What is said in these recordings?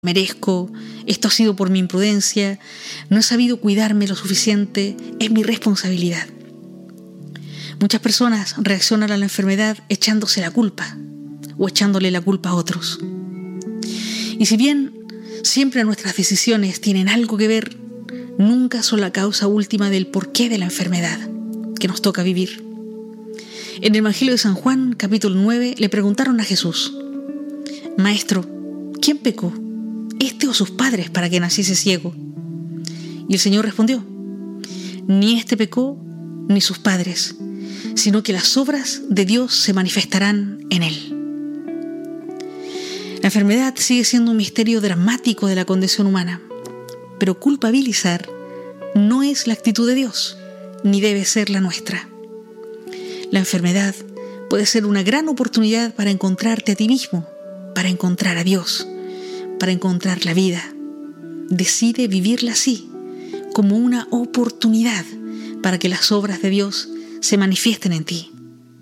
merezco, esto ha sido por mi imprudencia, no he sabido cuidarme lo suficiente, es mi responsabilidad. Muchas personas reaccionan a la enfermedad echándose la culpa o echándole la culpa a otros. Y si bien siempre nuestras decisiones tienen algo que ver, nunca son la causa última del porqué de la enfermedad que nos toca vivir. En el Evangelio de San Juan, capítulo 9, le preguntaron a Jesús: Maestro, ¿quién pecó, este o sus padres, para que naciese ciego? Y el Señor respondió: Ni este pecó, ni sus padres, sino que las obras de Dios se manifestarán en él. La enfermedad sigue siendo un misterio dramático de la condición humana, pero culpabilizar no es la actitud de Dios, ni debe ser la nuestra. La enfermedad puede ser una gran oportunidad para encontrarte a ti mismo, para encontrar a Dios, para encontrar la vida. Decide vivirla así, como una oportunidad para que las obras de Dios se manifiesten en ti.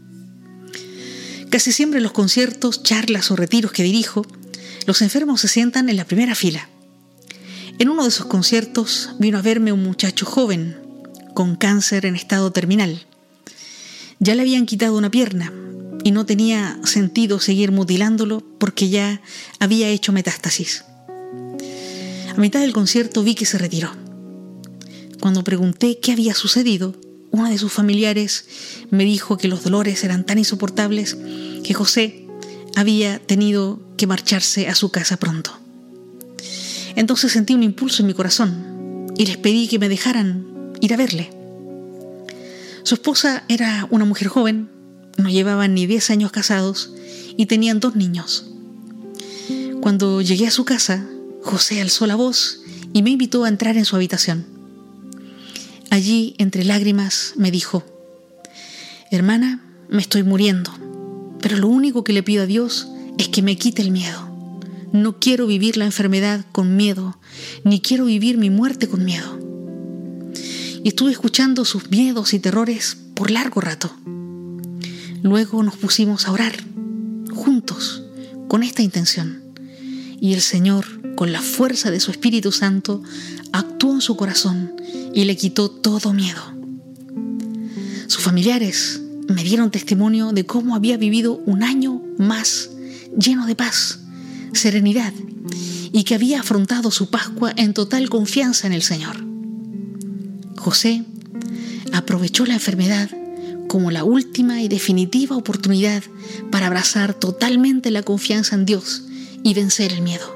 Casi siempre en los conciertos, charlas o retiros que dirijo, los enfermos se sientan en la primera fila. En uno de esos conciertos vino a verme un muchacho joven, con cáncer en estado terminal. Ya le habían quitado una pierna y no tenía sentido seguir mutilándolo porque ya había hecho metástasis. A mitad del concierto vi que se retiró. Cuando pregunté qué había sucedido, uno de sus familiares me dijo que los dolores eran tan insoportables que José había tenido que marcharse a su casa pronto. Entonces sentí un impulso en mi corazón y les pedí que me dejaran ir a verle. Su esposa era una mujer joven, no llevaban ni 10 años casados y tenían 2 niños. Cuando llegué a su casa, José alzó la voz y me invitó a entrar en su habitación. Allí, entre lágrimas, me dijo: Hermana, me estoy muriendo, pero lo único que le pido a Dios es que me quite el miedo. No quiero vivir la enfermedad con miedo, ni quiero vivir mi muerte con miedo. Y estuve escuchando sus miedos y terrores por largo rato. Luego nos pusimos a orar, juntos, con esta intención. Y el Señor, con la fuerza de su Espíritu Santo, actuó en su corazón y le quitó todo miedo. Sus familiares me dieron testimonio de cómo había vivido un año más lleno de paz, serenidad, y que había afrontado su Pascua en total confianza en el Señor. José aprovechó la enfermedad como la última y definitiva oportunidad para abrazar totalmente la confianza en Dios y vencer el miedo.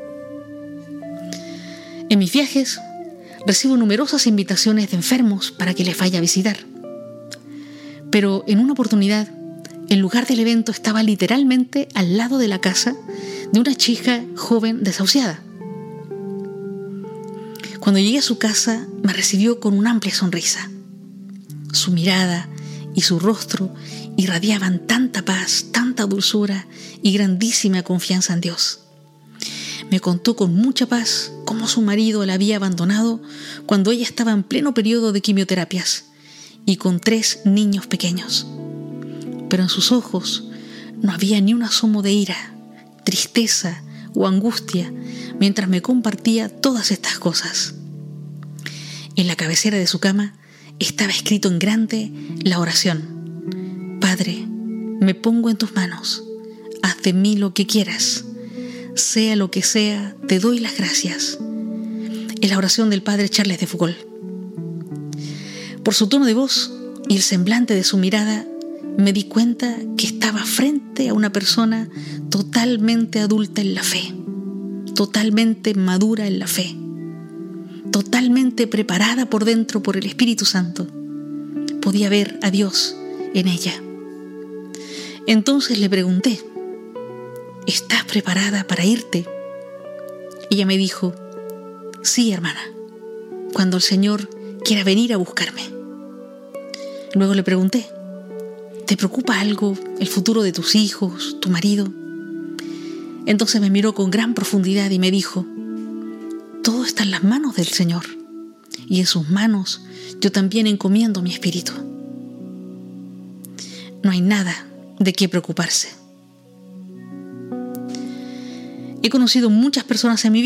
En mis viajes recibo numerosas invitaciones de enfermos para que les vaya a visitar. Pero en una oportunidad, el lugar del evento estaba literalmente al lado de la casa de una chica joven desahuciada. Cuando llegué a su casa, me recibió con una amplia sonrisa. Su mirada y su rostro irradiaban tanta paz, tanta dulzura y grandísima confianza en Dios. Me contó con mucha paz cómo su marido la había abandonado cuando ella estaba en pleno periodo de quimioterapias y con 3 niños pequeños. Pero en sus ojos no había ni un asomo de ira, tristeza o angustia mientras me compartía todas estas cosas. En la cabecera de su cama estaba escrito en grande la oración: Padre, me pongo en tus manos, haz de mí lo que quieras, sea lo que sea, te doy las gracias. Es la oración del padre Charles de Foucault. Por su tono de voz y el semblante de su mirada, me di cuenta que estaba frente a una persona totalmente adulta en la fe, totalmente madura en la fe, totalmente preparada por dentro por el Espíritu Santo. Podía ver a Dios en ella. Entonces le pregunté: ¿estás preparada para irte? Ella me dijo: sí, hermana, cuando el Señor quiera venir a buscarme. Luego le pregunté: ¿te preocupa algo el futuro de tus hijos, tu marido? Entonces me miró con gran profundidad y me dijo: todo está en las manos del Señor, y en sus manos yo también encomiendo mi espíritu. No hay nada de qué preocuparse. He conocido muchas personas en mi